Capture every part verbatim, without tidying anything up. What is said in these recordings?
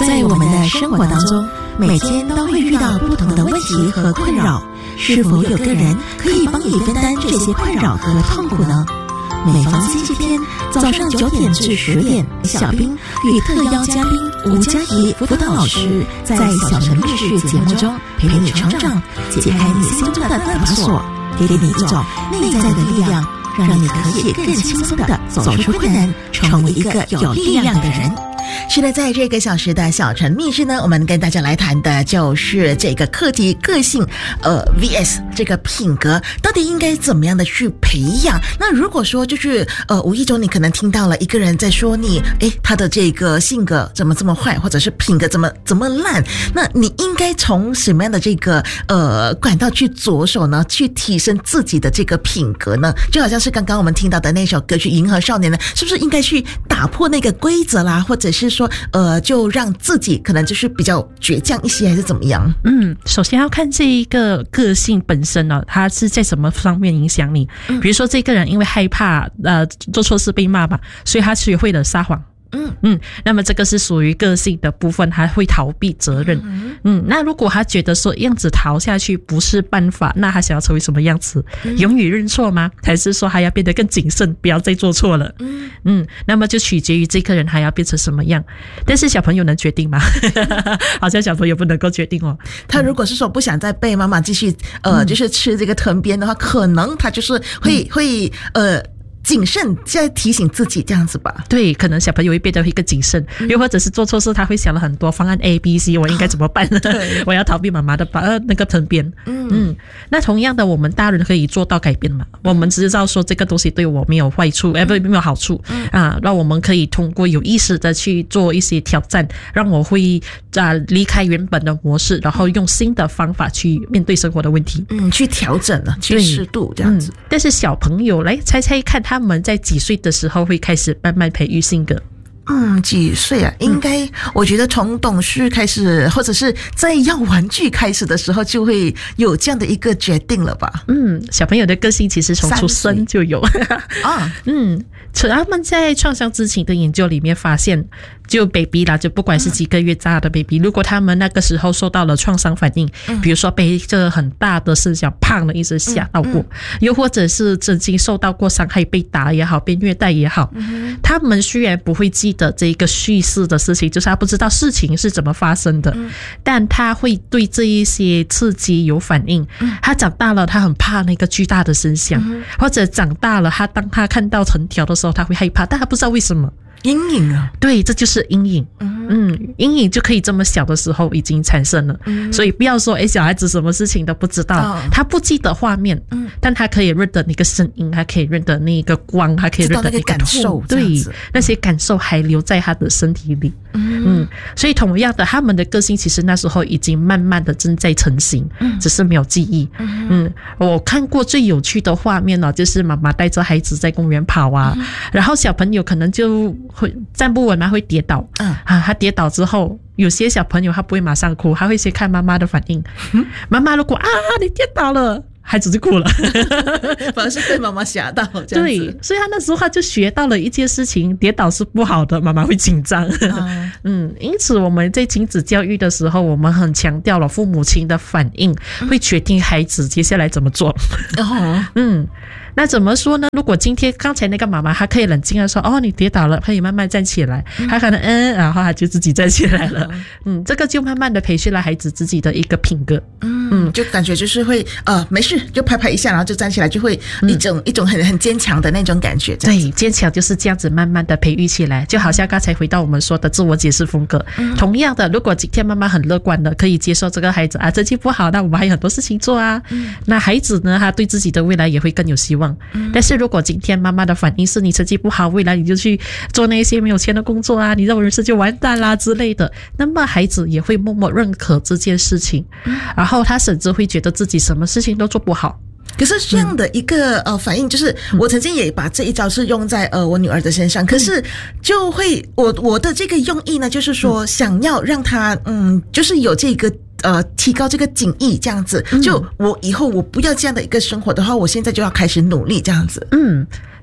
在我们的生活当中，每天都会遇到不同的问题和困扰，是否有个人可以帮你分担这些困扰和痛苦呢？每逢星期天早上九点至十点，小兵与特邀嘉宾吴佳怡辅导老师在小城故事节目中陪你成长，解开你心中的那把锁，给你一种内在的力量，让你可以更轻松地走出困难，成为一个有力量的人。 是的，在这个小时的小城秘事呢，我们跟大家来谈的就是这个课题个性呃 V S 这个品格到底应该怎么样的去培养。那如果说就是呃无意中你可能听到了一个人在说你诶他的这个性格怎么这么坏，或者是品格怎么怎么烂，那你应该从什么样的这个呃管道去着手呢，去提升自己的这个品格呢？就好像是刚刚我们听到的那首歌曲《银河少年》呢，是不是应该去打破那个规则啦，或者是说呃就让自己可能就是比较倔强一些，还是怎么样？ 嗯，首先要看这一个个性本身呢、哦，它是在什么方面影响你。比如说这个人因为害怕呃做错事被骂嘛，所以他学会了撒谎。嗯嗯，那么这个是属于个性的部分，他会逃避责任。嗯, 嗯那如果他觉得说样子逃下去不是办法，那他想要成为什么样子？嗯、勇于认错吗？还是说还要变得更谨慎，不要再做错了？嗯嗯，那么就取决于这个人还要变成什么样。但是小朋友能决定吗？好像小朋友不能够决定哦。 他如果是说不想再被妈妈继续呃、嗯，就是吃这个藤鞭的话，可能他就是会、嗯、会呃。谨慎在提醒自己这样子吧。 对，可能小朋友会变得一个谨慎、嗯、又或者是做错事他会想了很多方案 A B C 我应该怎么办呢、哦、我要逃避妈妈的呃那个藤鞭。嗯嗯，那同样的我们大人可以做到改变嘛，我们知道说这个东西对我没有坏处、嗯、哎不没有好处、嗯、啊，那我们可以通过有意识的去做一些挑战，让我会啊离开原本的模式，然后用新的方法去面对生活的问题。 嗯，去调整了，去适度这样子、嗯、 但是小朋友来猜猜看他们在几岁的时候会开始慢慢培育性格？ 嗯，几岁啊？应该、嗯、我觉得从懂事开始，或者是在要玩具开始的时候，就会有这样的一个决定了吧？ 嗯，小朋友的个性其实从出生就有啊。嗯，他们在创伤知情的研究里面发现，就 baby 啦，就不管是几个月大的 baby、嗯、如果他们那个时候受到了创伤反应、嗯、比如说被这个很大的声响砰的一声吓到过、嗯嗯、又或者是曾经受到过伤害，被打也好，被虐待也好、嗯、他们虽然不会记得这个叙事的事情，就是他不知道事情是怎么发生的、嗯、但他会对这一些刺激有反应、嗯、他长大了他很怕那个巨大的声响、嗯、或者长大了他当他看到藤条的时候他会害怕，但他不知道为什么。 阴影啊，对， 这就是阴影。嗯，阴影就可以这么小的时候已经产生了。嗯，所以不要说，诶，小孩子什么事情都不知道，哦、他不记得画面，嗯，但他可以认得那个声音，他可以认得那个光，他可以认得那个感受， 对，那些感受还留在他的身体里。嗯, 嗯，所以同样的，他们的个性其实那时候已经慢慢的正在成型，嗯，只是没有记忆。嗯, 嗯，我看过最有趣的画面呢、哦，就是妈妈带着孩子在公园跑啊，嗯、然后小朋友可能就会站不稳嘛，会跌倒。嗯啊，他跌倒之后，有些小朋友他不会马上哭，他会先看妈妈的反应。嗯、妈妈如果啊你跌倒了，孩子就哭了， 反而是被妈妈吓到这样子。 对，所以他那时候他就学到了一件事情，跌倒是不好的，妈妈会紧张。嗯, 嗯，因此我们在亲子教育的时候，我们很强调了父母亲的反应会决定孩子接下来怎么做。哦、嗯。那怎么说呢？如果今天刚才那个妈妈她可以冷静地说，哦你跌倒了，可以慢慢站起来，她可能嗯，然后她就自己站起来了。嗯，这个就慢慢的培训了孩子自己的一个品格。 嗯，就感觉就是会呃没事就拍拍一下，然后就站起来，就会一种、嗯、一种很很坚强的那种感觉。 对，坚强就是这样子慢慢的培育起来，就好像刚才回到我们说的自我解释风格。嗯、同样的，如果今天妈妈很乐观的可以接受这个孩子啊成绩不好，那我们还有很多事情做啊。嗯、那孩子呢，他对自己的未来也会更有希望。但是如果今天妈妈的反应是你成绩不好，未来你就去做那些没有钱的工作啊，你的人生就完蛋啦之类的，那么孩子也会默默认可这件事情，然后他甚至会觉得自己什么事情都做不好。 可是这样的一个、嗯、呃反应，就是我曾经也把这一招是用在呃我女儿的身上，可是就会我我的这个用意呢，就是说想要让她嗯，就是有这个呃提高这个警惕，这样子，就我以后我不要这样的一个生活的话，我现在就要开始努力这样子。 嗯。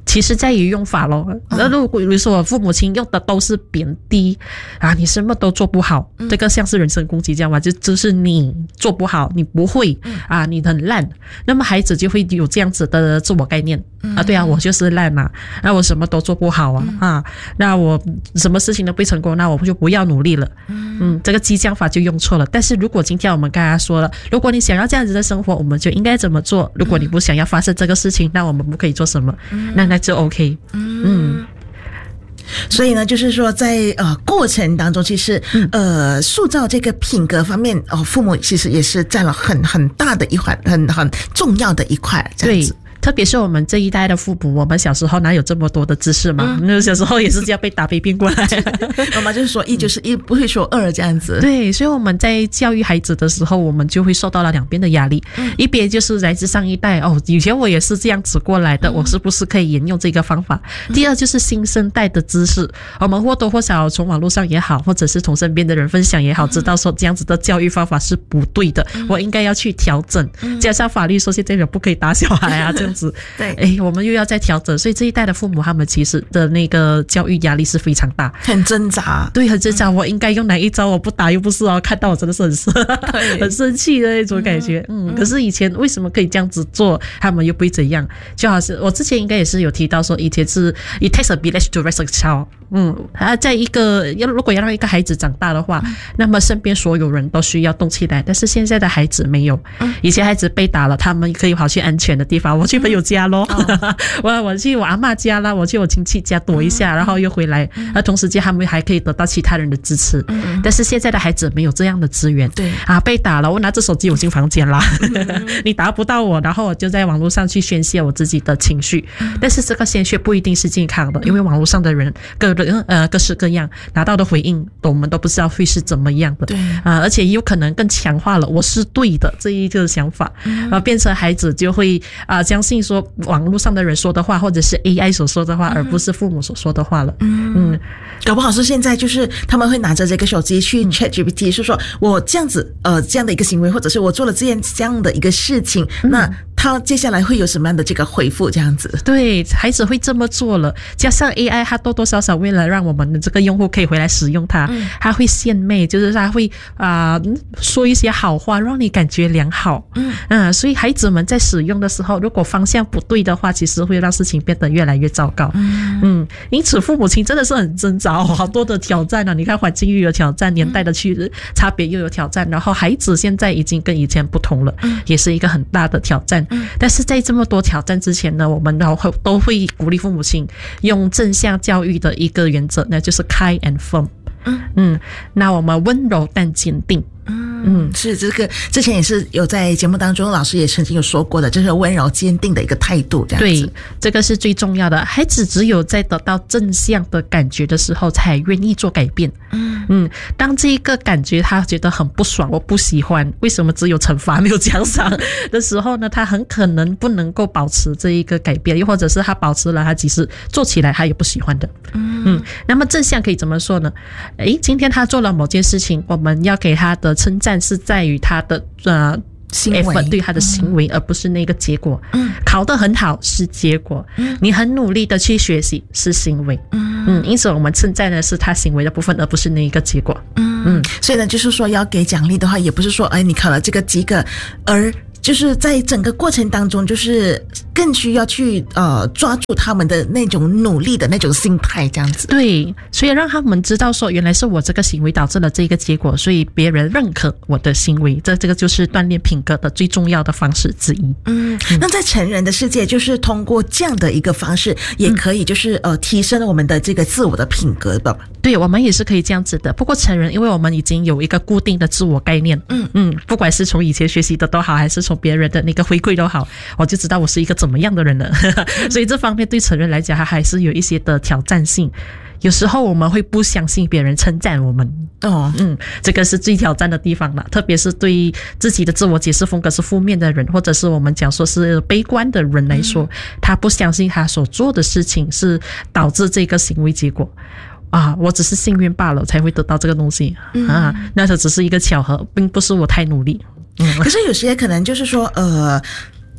其实在于用法咯。那如果比如说我父母亲用的都是贬低啊，你什么都做不好，嗯、这个像是人身攻击这样嘛，就就是你做不好，你不会、嗯、啊，你很烂，那么孩子就会有这样子的自我概念、嗯、啊，对啊，我就是烂嘛，那我什么都做不好啊、嗯、啊，那我什么事情都不成功，那我就不要努力了。嗯, 嗯这个激将法就用错了。但是如果今天我们刚才说了，如果你想要这样子的生活，我们就应该怎么做？如果你不想要发生这个事情，那我们不可以做什么？嗯、那那就 OK。嗯。嗯所以呢，就是说在呃过程当中，其实呃塑造这个品格方面，哦，父母其实也是占了很很大的一环，很很重要的一块，这样子。 对，特别是我们这一代的父母，我们小时候哪有这么多的知识嘛？那、嗯、小时候也是这样被打被变过来。 妈妈就是说一就是一，不会说二这样子。 对，所以我们在教育孩子的时候，我们就会受到了两边的压力。嗯、一边就是来自上一代，哦，以前我也是这样子过来的，嗯、我是不是可以沿用这个方法？嗯、第二就是新生代的知识，我们或多或少从网络上也好，或者是从身边的人分享也好，知道说这样子的教育方法是不对的，嗯、我应该要去调整。嗯、加上法律说现在人不可以打小孩啊，这样子。 对， 哎，我们又要再调整，所以这一代的父母他们其实的那个教育压力是非常大， 很挣扎。 对，很挣扎。嗯、我应该用哪一招？我不打又不是哦，看到我真的是很生很生气的那种感觉。嗯，嗯可是以前为什么可以这样子做，他们又不会怎样？就好像我之前应该也是有提到说，以前是 it takes a village to raise a child。嗯，他在一个要如果要让一个孩子长大的话，嗯、那么身边所有人都需要动起来。但是现在的孩子没有，嗯、以前孩子被打了，他们可以跑去安全的地方，我去朋友家咯，嗯、我我去我阿嬷家啦，我去我亲戚家躲一下，嗯、然后又回来。那、嗯、同时间他们还可以得到其他人的支持。嗯、但是现在的孩子没有这样的资源。 对啊，被打了，我拿着手机我进房间啦，嗯、你打不到我，然后我就在网络上去宣泄我自己的情绪。嗯、但是这个宣泄不一定是健康的，嗯、因为网络上的人各呃各式各样，拿到的回应我们都不知道会是怎么样的。 对啊，而且有可能更强化了我是对的这一个想法，嗯、啊，变成孩子就会啊相信说网络上的人说的话，或者是 A I 所说的话，嗯、而不是父母所说的话了。嗯嗯， 搞不好是现在就是他们会拿着这个手机去 ChatGPT， 是说我这样子呃这样的一个行为，或者是我做了这样这样的一个事情，嗯、那他接下来会有什么样的这个回复？这样子， 对，孩子会这么做了。加上 A I， 它多多少少为了让我们的这个用户可以回来使用它，嗯、它会献媚，就是它会啊、呃、说一些好话，让你感觉良好。嗯嗯，所以孩子们在使用的时候，如果方向不对的话，其实会让事情变得越来越糟糕。嗯嗯，因此父母亲真的是很挣扎，好多的挑战啊！你看环境又有挑战，年代的区差别又有挑战，然后孩子现在已经跟以前不同了，嗯、也是一个很大的挑战。嗯、但是在这么多挑战之前呢，我们都会都会鼓励父母亲用正向教育的一个原则，那就是 kind and firm。嗯嗯，那我们温柔但坚定。 嗯，是这个之前也是有在节目当中，老师也曾经有说过的，就是温柔坚定的一个态度，这样子。 对，这个是最重要的。孩子只有在得到正向的感觉的时候，才愿意做改变。嗯嗯，当这一个感觉他觉得很不爽，我不喜欢，为什么只有惩罚没有奖赏的时候呢？他很可能不能够保持这一个改变，又或者是他保持了，他即使做起来他也不喜欢的。嗯嗯，那么正向可以怎么说呢？诶，今天他做了某件事情，我们要给他的称赞是在于他的呃行为， 对他的行为，嗯、而不是那个结果。嗯，考得很好是结果，嗯、你很努力的去学习是行为。嗯嗯，因此我们称赞的是他行为的部分，而不是那一个结果。 嗯嗯，所以呢，就是说要给奖励的话，也不是说哎你考了这个及格，而就是在整个过程当中，就是更需要去呃抓住他们的那种努力的那种心态，这样子。 对，所以让他们知道说，原来是我这个行为导致了这个结果，所以别人认可我的行为，这这个就是锻炼品格的最重要的方式之一。 嗯，那在成人的世界，就是通过这样的一个方式，也可以就是呃提升我们的这个自我的品格吧。 对，我们也是可以这样子的。不过成人，因为我们已经有一个固定的自我概念，嗯嗯，不管是从以前学习的都好，还是从别人的那个回馈都好，我就知道我是一个怎么样的人了。所以这方面对成人来讲，它还是有一些的挑战性。有时候我们会不相信别人称赞我们。哦，嗯，这个是最挑战的地方了。特别是对自己的自我解释风格是负面的人，或者是我们讲说是悲观的人来说，嗯、他不相信他所做的事情是导致这个行为结果。啊，我只是幸运罢了，才会得到这个东西。嗯、啊，那这只是一个巧合，并不是我太努力。 嗯，可是有些可能就是说，呃。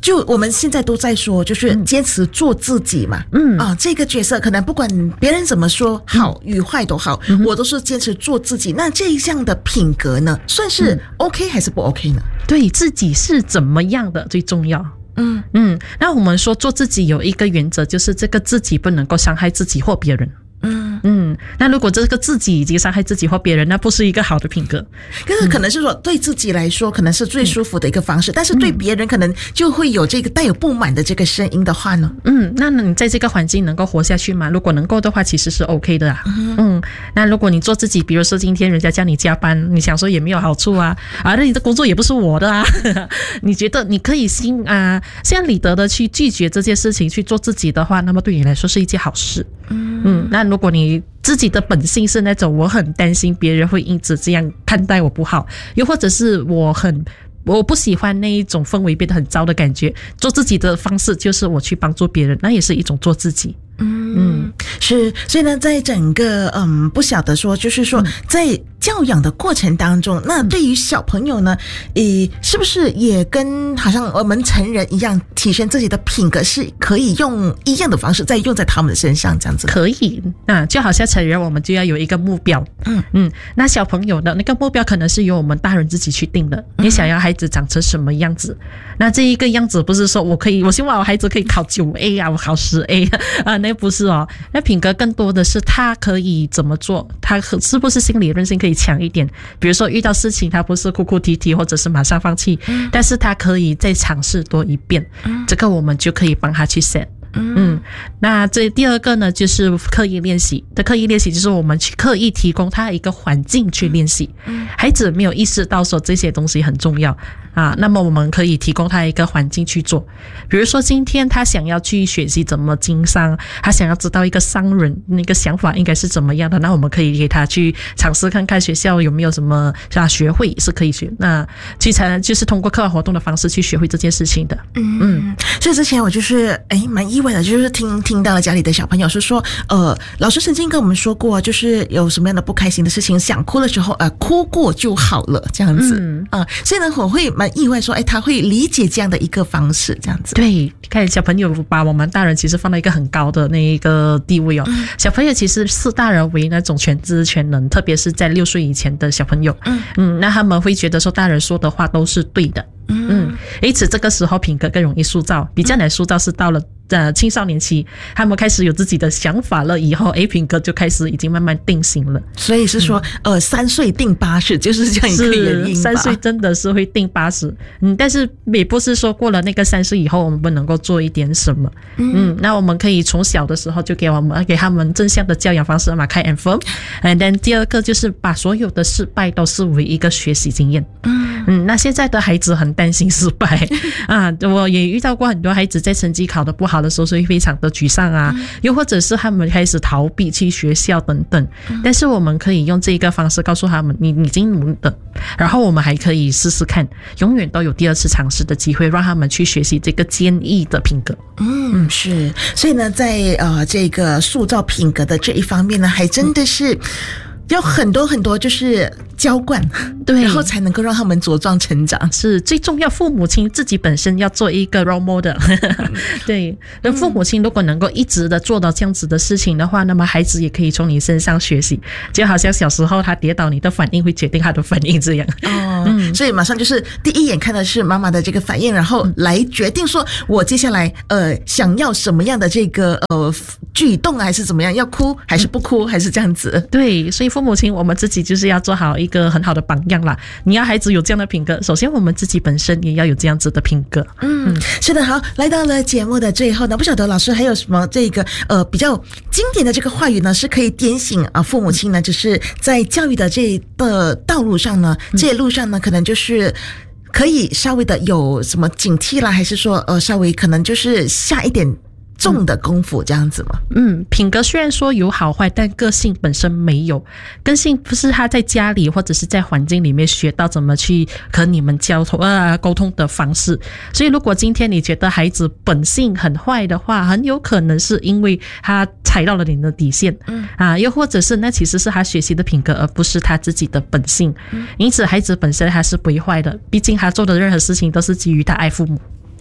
就我们现在都在说，就是坚持做自己嘛。嗯啊，这个角色可能不管别人怎么说，好与坏都好，嗯、我都是坚持做自己。那这一项的品格呢，算是 OK 还是不 OK 呢？ 对自己是怎么样的最重要。嗯嗯，那我们说做自己有一个原则，就是这个自己不能够伤害自己或别人。嗯嗯，那如果这个自己已经伤害自己或别人，那不是一个好的品格。 可是可能是说对自己来说可能是最舒服的一个方式，嗯、但是对别人可能就会有这个带有不满的这个声音的话呢？ 嗯，那你在这个环境能够活下去吗？如果能够的话，其实是 OK 的啊。嗯, 嗯那如果你做自己，比如说今天人家叫你加班，你想说也没有好处啊，啊，那你的工作也不是我的啊，你觉得你可以心啊心安理得的去拒绝这件事情，去做自己的话，那么对你来说是一件好事。嗯嗯，那如果你自己的本性是那种我很担心别人会因此这样看待我不好，又或者是我很我不喜欢那一种氛围变得很糟的感觉，做自己的方式就是我去帮助别人，那也是一种做自己。 嗯，是，所以呢，在整个嗯，不晓得说，就是说，在教养的过程当中，那对于小朋友呢，诶，是不是也跟好像我们成人一样，提升自己的品格是可以用一样的方式再用在他们的身上，这样子？ 可以啊，就好像成人，我们就要有一个目标。嗯嗯，那小朋友的那个目标可能是由我们大人自己去定的。你想要孩子长成什么样子？那这一个样子不是说我可以，我希望我孩子可以考九 A 啊，我考十 A 啊。那不是哦，那品格更多的是他可以怎么做，他是不是心理韧性可以强一点，比如说遇到事情他不是哭哭啼啼或者是马上放弃，嗯、但是他可以再尝试多一遍，嗯、这个我们就可以帮他去 set。嗯，那这第二个呢，就是刻意练习的刻意练习，就是我们去刻意提供他一个环境去练习。嗯，孩子没有意识到说这些东西很重要啊，那么我们可以提供他一个环境去做。比如说今天他想要去学习怎么经商，他想要知道一个商人那个想法应该是怎么样的，那我们可以给他去尝试看看学校有没有什么啊学会是可以学，那去才就是通过课外活动的方式去学会这件事情的。 嗯嗯，所以之前我就是诶蛮意外的，就是听听到了家里的小朋友是说，呃，老师曾经跟我们说过，就是有什么样的不开心的事情，想哭的时候，呃，哭过就好了，这样子。嗯啊、呃，所以呢，我会蛮意外说，哎，他会理解这样的一个方式，这样子。 对，看小朋友把我们大人其实放到一个很高的那一个地位哦。嗯、小朋友其实视大人为那种全知全能，特别是在六岁以前的小朋友。嗯嗯，那他们会觉得说大人说的话都是对的。嗯，因此这个时候品格更容易塑造，比较难塑造是到了呃青少年期，他们开始有自己的想法了以后，诶，品格就开始已经慢慢定型了。 所以是说，嗯、呃，三岁定八十就是这样一个原因吧。 是三岁真的是会定八十，嗯，但是也不是说过了那个三岁以后我们不能够做一点什么。嗯, 嗯那我们可以从小的时候就给我们给他们正向的教养方式嘛，开 confirm。And then 第二个就是把所有的失败都视为一个学习经验。嗯嗯，那现在的孩子很担心失败啊，我也遇到过很多孩子在成绩考得不好的时候所以非常的沮丧啊，嗯、又或者是他们开始逃避去学校等等。嗯、但是我们可以用这个方式告诉他们，你已经努力了，然后我们还可以试试看，永远都有第二次尝试的机会，让他们去学习这个坚毅的品格。 嗯，是，所以呢，在呃这个塑造品格的这一方面呢，还真的是。要很多很多就是浇灌，对，然后才能够让他们茁壮成长。 是最重要，父母亲自己本身要做一个 role model。对，那父母亲如果能够一直的做到这样子的事情的话，那么孩子也可以从你身上学习，就好像小时候他跌倒，你的反应会决定他的反应这样。 哦，嗯、所以马上就是第一眼看的是妈妈的这个反应，然后来决定说我接下来呃想要什么样的这个呃举动啊，还是怎么样，要哭还是不哭，还是这样子。 对，所以父母亲我们自己就是要做好一个很好的榜样啦。你要孩子有这样的品格，首先我们自己本身也要有这样子的品格。 嗯，是的。好，来到了节目的最后呢，不晓得老师还有什么这个呃比较经典的这个话语呢，是可以点醒啊父母亲呢，就是在教育的这个道路上呢，这些路上呢，可能就是可以稍微的有什么警惕啦，还是说呃稍微可能就是下一点重的功夫这样子吗？ 嗯，品格虽然说有好坏，但个性本身没有。个性不是他在家里或者是在环境里面学到怎么去和你们交通呃沟通的方式。所以如果今天你觉得孩子本性很坏的话，很有可能是因为他踩到了你的底线。嗯啊，又或者是那其实是他学习的品格，而不是他自己的本性。嗯、因此孩子本身他是不会坏的，毕竟他做的任何事情都是基于他爱父母。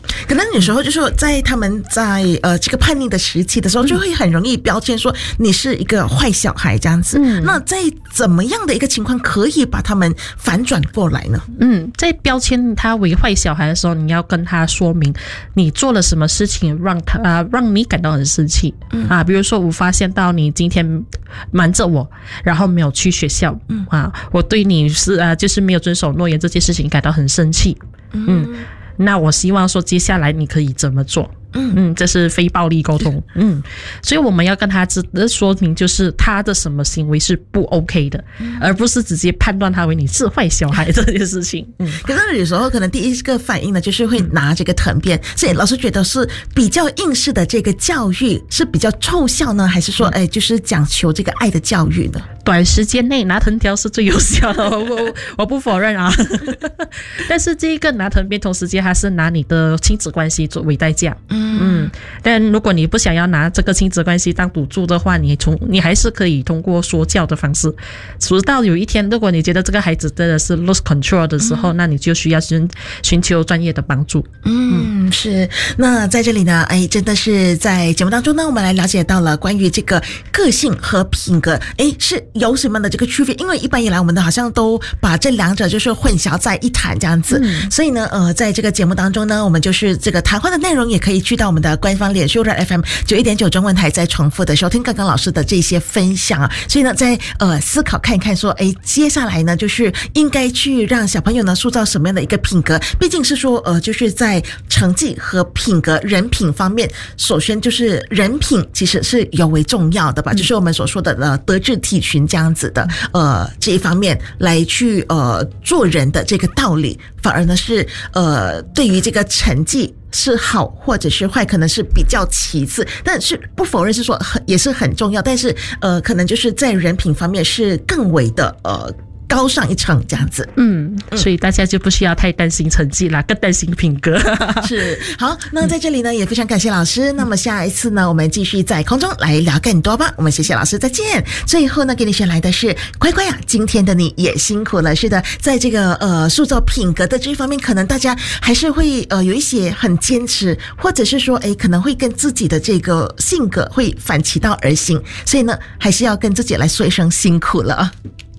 可能有时候就是说在他们在呃这个叛逆的时期的时候，就会很容易标签说你是一个坏小孩这样子。嗯，那在怎么样的一个情况可以把他们反转过来呢？ 嗯，在标签他为坏小孩的时候，你要跟他说明你做了什么事情让他、呃、让你感到很生气、嗯、啊，比如说我发现到你今天瞒着我，然后没有去学校、嗯、啊，我对你是啊就是没有遵守诺言这件事情感到很生气。嗯。嗯，那我希望说接下来你可以怎么做？嗯嗯，这是非暴力沟通。嗯，所以我们要跟他知说明，就是他的什么行为是不 OK 的，嗯、而不是直接判断他为你是坏小孩这件事情。嗯， 可是有时候可能第一个反应呢，就是会拿这个藤鞭。嗯、所以老师觉得是比较应试的这个教育是比较奏效呢，还是说，哎，就是讲求这个爱的教育呢？ 短时间内拿藤条是最有效的，我我我不否认啊。但是这个拿藤鞭同时间还是拿你的亲子关系作为代价。嗯。嗯，但如果你不想要拿这个亲子关系当赌注的话，你从你还是可以通过说教的方式，直到有一天，如果你觉得这个孩子真的是 lose control 的时候，嗯、那你就需要寻寻求专业的帮助。 嗯，是。那在这里呢，哎，真的是在节目当中呢，我们来了解到了关于这个个性和品格，哎，是有什么样的这个区别？因为一般以来我们好像都把这两者就是混淆在一谈这样子，嗯、所以呢，呃，在这个节目当中呢，我们就是这个谈话的内容也可以去到我们的官方脸书的 F M 九一点九中文台，再重复的收听刚刚老师的这些分享啊。所以呢，在呃思考看一看说，哎，接下来呢，就是应该去让小朋友呢塑造什么样的一个品格？毕竟是说，呃，就是在成绩和品格、人品方面，首先就是人品其实是尤为重要的吧，嗯、就是我们所说的呃德智体群这样子的呃这一方面来去呃做人的这个道理，反而呢是呃对于这个成绩是好或者是坏可能是比较其次，但是不否认是说很也是很重要，但是呃可能就是在人品方面是更为的呃高上一层这样子。 嗯，所以大家就不需要太担心成绩啦，更担心品格。 是。好，那在这里呢也非常感谢老师，那么下一次呢我们继续在空中来聊更多吧，我们谢谢老师，再见。最后呢给你选来的是乖乖啊，今天的你也辛苦了。是的，在这个呃塑造品格的这一方面，可能大家还是会呃有一些很坚持，或者是说诶可能会跟自己的这个性格会反其道而行，所以呢还是要跟自己来说一声辛苦了啊。